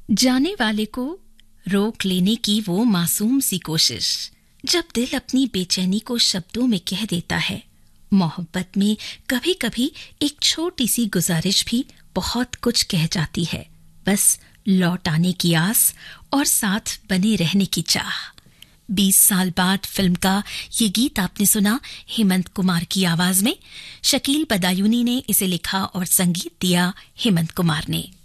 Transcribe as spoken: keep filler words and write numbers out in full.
जाने वाले को रोक लेने की वो मासूम सी कोशिश, जब दिल अपनी बेचैनी को शब्दों में कह देता है। मोहब्बत में कभी कभी एक छोटी सी गुजारिश भी बहुत कुछ कह जाती है। बस लौट आने की आस और साथ बने रहने की चाह। बीस साल बाद फिल्म का ये गीत आपने सुना हेमंत कुमार की आवाज में। शकील बदायूनी ने इसे लिखा और संगीत दिया हेमंत कुमार ने।